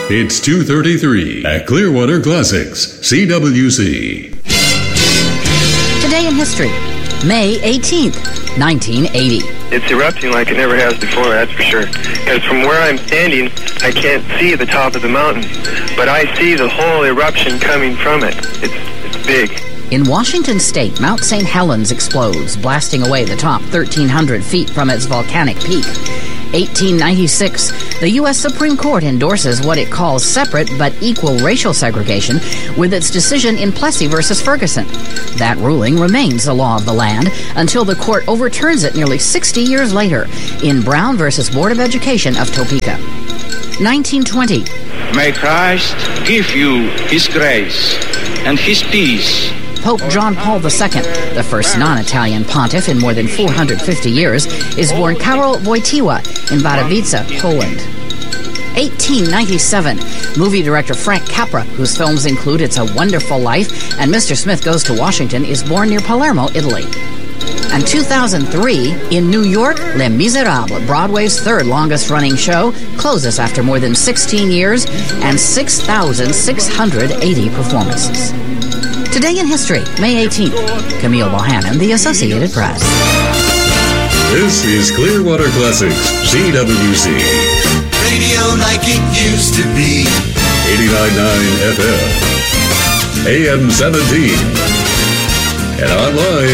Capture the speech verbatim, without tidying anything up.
It's two thirty-three at Clearwater Classics, C W C. Today in history, May eighteenth, nineteen eighty. It's erupting like it never has before, that's for sure. Because from where I'm standing, I can't see the top of the mountain, but I see the whole eruption coming from it. It's, it's big. In Washington state, Mount Saint Helens explodes, blasting away the top thirteen hundred feet from its volcanic peak. eighteen ninety-six, the U S Supreme Court endorses what it calls separate but equal racial segregation with its decision in Plessy versus Ferguson. That ruling remains the law of the land until the court overturns it nearly sixty years later in Brown versus Board of Education of Topeka. nineteen twenty. May Christ give you His grace and His peace. Pope John Paul the Second, the first non-Italian pontiff in more than four hundred fifty years, is born Karol Wojtyła in Wadowice, Poland. eighteen ninety-seven, movie director Frank Capra, whose films include It's a Wonderful Life and Mister Smith Goes to Washington, is born near Palermo, Italy. And two thousand three, in New York, Les Miserables, Broadway's third longest-running show, closes after more than sixteen years and six thousand six hundred eighty performances. Today in history, May eighteenth, Camille Bohannon, The Associated Press. This is Clearwater Classics, C W C. Radio like it used to be. eighty-nine point nine F M, A M seventeen, and online